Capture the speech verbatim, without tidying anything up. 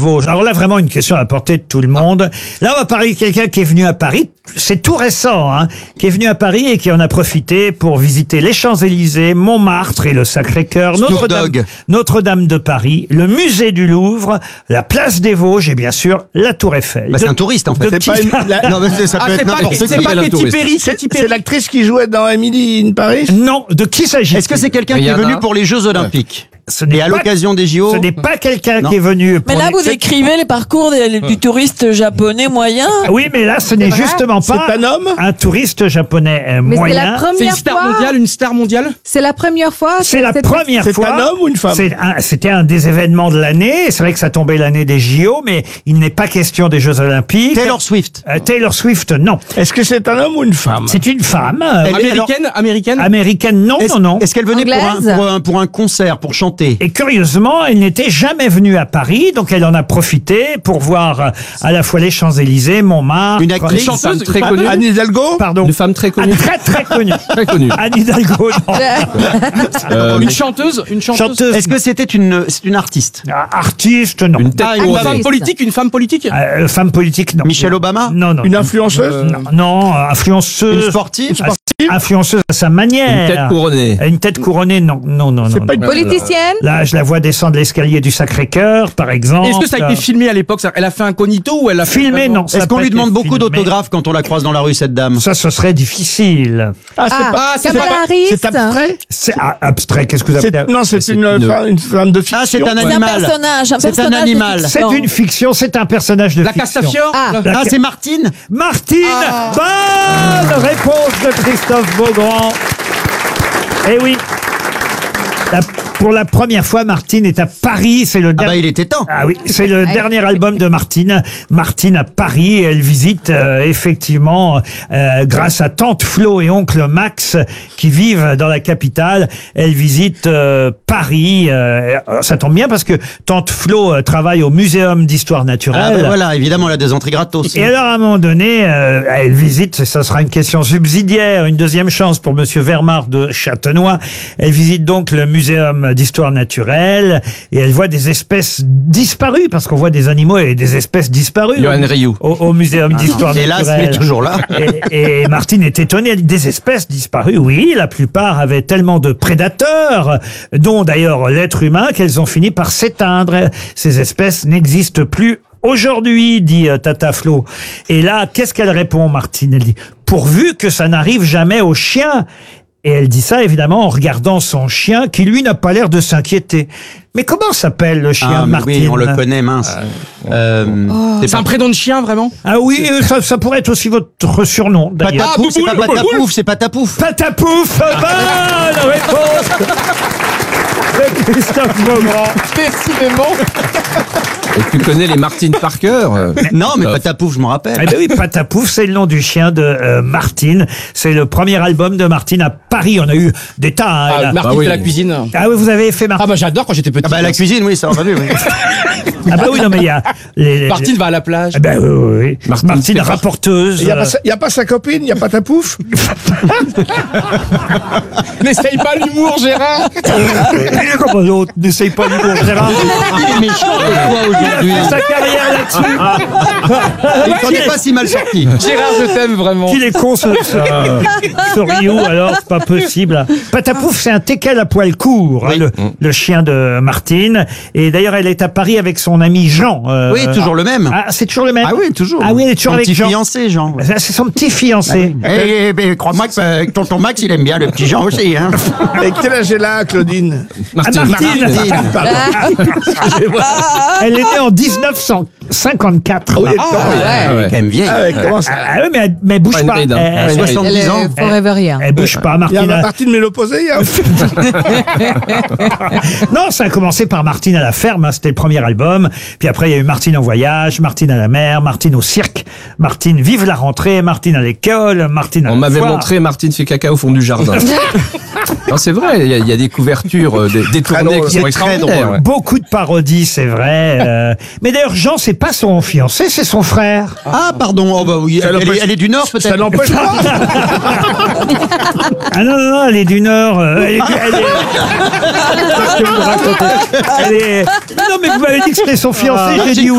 Vosges. Alors là, vraiment une question à la portée de tout le monde. Là, on va parler de quelqu'un qui est venu à Paris. C'est tout récent, hein, qui est venu à Paris et qui en a profité pour visiter les Champs-Élysées, Montmartre et le Sacré-Cœur, Notre-Dame, Notre-Dame de Paris, le musée du Louvre, la place des Vosges et bien sûr la Tour Eiffel. Bah, c'est un touriste en fait. De C'est pas qui- une- la- Non, mais c'est- ça peut Ah, être c'est pas, n'importe qui. c'est pas quel Katy touriste. Perry, C'est Katy c'est Perry. l'actrice qui jouait dans Emily in Paris. Non, de qui s'agit-il? Est-ce que c'est quelqu'un qui est Rihanna. venu pour les Jeux Olympiques Ce n'est et à pas- l'occasion des J O? Ce n'est pas quelqu'un Non. qui est venu pour Mais là, les- vous décrivez les parcours des- du touriste japonais moyen. Ah oui, mais là, ce n'est justement pas C'est un homme un touriste japonais euh, Mais c'est moyen. la C'est une première star fois. mondiale, une star mondiale. C'est la première fois. C'est la cette- première C'est fois. un homme ou une femme C'est un- C'était un des événements de l'année. C'est vrai que ça tombait l'année des J O, mais il n'est pas question des Jeux Olympiques. Taylor Swift. Euh, Taylor Swift, non. Est-ce que c'est un homme ou une femme? C'est une femme. euh, Elle est- alors- Américaine, américaine. américaine, non, Est-ce non, non. est-ce qu'elle venait pour un, Anglaise pour, un, pour un concert, pour chanter? Et curieusement, elle n'était jamais venue à Paris, donc elle en a profité pour voir euh, à la fois les Champs-Élysées, Montmartre. Une actrice Une chanteuse très une- connue. Anne Hidalgo? Pardon. Une femme très Ah, connue. très très connue. Très connue. Anne Hidalgo, non. Euh, Une chanteuse, une chanteuse. Chanteuse. Est-ce que c'était une, c'est une artiste? Ah, artiste, non. Une tête Ah, Une couronnée. femme politique, une femme politique. Euh, femme politique, non. Michelle Obama? Non, non. Une influenceuse? Non, non, Une influenceuse. sportive? Influenceuse à sa manière. Une tête couronnée. Une tête couronnée, non, non, non, C'est non. pas une non. Politicienne. Là, je la vois descendre l'escalier du Sacré-Cœur, par exemple. Est-ce que ça a été filmé à l'époque ça Elle a fait incognito ou elle a fait Filmé, vraiment- non. ça Est-ce a qu'on pas lui été demande beaucoup filmé. d'autographes quand on la croise dans la rue, cette dame? Ça, ce serait difficile. Ah, c'est Ah, pas. c'est Kamala pas- Harris. C'est abstrait? C'est ah, abstrait. Qu'est-ce que vous C'est- appelez Non, c'est c'est une, une- fa- une femme de fiction. Ah, c'est un C'est un animal. personnage, un C'est un personnage. de animal. C'est fiction. une fiction. C'est un personnage de La fiction. Castafiore. Ah. La- Ah, c'est Martine? Martine. Bonne réponse de Christophe Beaugrand. Eh oui. La- pour la première fois, Martine est à Paris. C'est le Ah dernier. bah, il était temps. Ah oui, c'est le dernier album de Martine. Martine à Paris, elle visite euh, effectivement, euh, grâce à tante Flo et oncle Max qui vivent dans la capitale, elle visite euh, Paris. euh, ça tombe bien parce que tante Flo euh, travaille au Muséum d'Histoire Ah Naturelle. bah voilà, évidemment, elle a des entrées gratos. Et alors, à un moment donné, euh, elle visite, ça sera une question subsidiaire, une deuxième chance pour Monsieur Vermard de Châtenois. Elle visite donc le Muséum d'Histoire Naturelle et elle voit des espèces disparues, parce qu'on voit des animaux et des espèces disparues. Johan au- Rioux. Au, au Muséum d'Histoire Hélas, il Naturelle. est toujours là. Et, et Martine est étonnée, elle dit des espèces disparues. Oui, la plupart avaient tellement de prédateurs, dont d'ailleurs l'être humain, qu'elles ont fini par s'éteindre. Ces espèces n'existent plus aujourd'hui, dit euh, Tata Flo. Et là, qu'est-ce qu'elle répond, Martine? Elle dit, pourvu que ça n'arrive jamais aux chiens. Et elle dit ça, évidemment, en regardant son chien, qui, lui, n'a pas l'air de s'inquiéter. Mais comment s'appelle le chien, Ah, mais Martine? oui, on le connaît, mince. Euh, c'est C'est un prénom de chien vraiment. Ah oui, euh, ça, ça pourrait être aussi votre surnom, d'ailleurs. Patapouf, c'est pas Patapouf, c'est Patapouf. Patapouf, bonne réponse de Christophe Beaugrand. Décidément. Et tu connais les Martine Parker euh, Non, mais Tof. Patapouf, je m'en rappelle. Eh ben oui, Patapouf, c'est le nom du chien de euh, Martine. C'est le premier album de Martine à Paris. On a eu des tas. hein, Ah, là. Martine Bah oui. fait la cuisine. Ah oui, vous avez fait Ah Martine. bah j'adore quand j'étais petit. Ah bah la cuisine, oui, ça en va mieux. Oui. Ah bah oui, non mais il y a les, les- Martine va à la plage. Eh ben oui, oui, oui. Martine Martine, Pfeffer. rapporteuse. Il n'y a, euh, pas sa- y a pas sa copine, il n'y a pas ta pouf. N'essaye pas l'humour, Gérard. Comment l'autre n'essaye pas l'humour, Gérard. Il est méchant de toi aujourd'hui. Il a fait sa carrière là-dessus. Il s'en est pas si mal sorti. Gérard, je t'aime vraiment. Qu'il est con ce, ce, ce Rioux, alors c'est pas possible. Patapouf, c'est un teckel à poil court, hein, Oui. le, le chien de Martine. Et d'ailleurs, elle est à Paris avec son ami Jean. euh, Oui, toujours le même. Ah, c'est toujours le même. Ah oui, toujours. Ah oui, elle est toujours Son avec petit Jean. fiancé, Jean. ouais. Ça, C'est son petit fiancé. Eh, eh, eh, crois-moi que euh, tonton Max, il aime bien le petit Jean aussi. Hein. Et quel âge elle a, Claudine? Martine. Ah, Martine. Martine. Elle est née en dix-neuf cent cinquante-quatre. Oui, Ah, attends, oui. Ah ouais. Quand même vieille. Ah ouais, comment ça? ah oui, mais elle, mais elle bouge Pas une pas. ride, hein. Elle, Pas une elle- ride. soixante-dix Elle ans. est forever rien. elle bouge pas, Il y a Martine. ma partie de me l'opposer. Hein. Non, ça a commencé par Martine à la ferme, hein, c'était le premier album. Puis après, il y a eu Martine en voyage, Martine à la mer, Martine au cirque, Martine vive la rentrée, Martine à l'école, Martine à On la m'avait foire. montré Martine fait caca au fond du jardin. Non, c'est vrai, il y, a- il y a des couvertures euh, des, détournées drôle, qui sont c'est très extraordinaires. drôle. ouais. Beaucoup de parodies, c'est vrai. euh. Mais d'ailleurs, Jean, c'est pas son fiancé, c'est son frère. Ah, pardon. Oh, bah oui. Ça Elle, elle l'empêche- est, elle est du Nord, Ça peut-être. n'empêche pas. Ah non, non, non, elle est du Nord. euh, elle est, du- elle est... Qu'est-ce que vous racontez Elle est... Non, mais vous m'avez dit que c'était son fiancé, j'ai dit oui.